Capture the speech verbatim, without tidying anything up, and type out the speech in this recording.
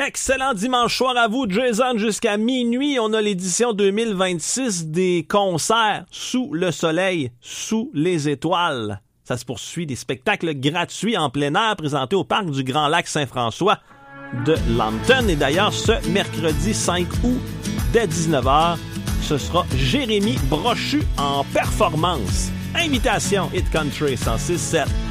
Excellent dimanche soir à vous, Jason, jusqu'à minuit. On a l'édition deux mille vingt-six des concerts sous le soleil, sous les étoiles. Ça se poursuit, des spectacles gratuits en plein air présentés au parc du Grand Lac Saint-François de Lambton. Et d'ailleurs, ce mercredi cinq août, dès dix-neuf heures, ce sera Jérémy Brochu en performance. Invitation Hit Country cent six sept.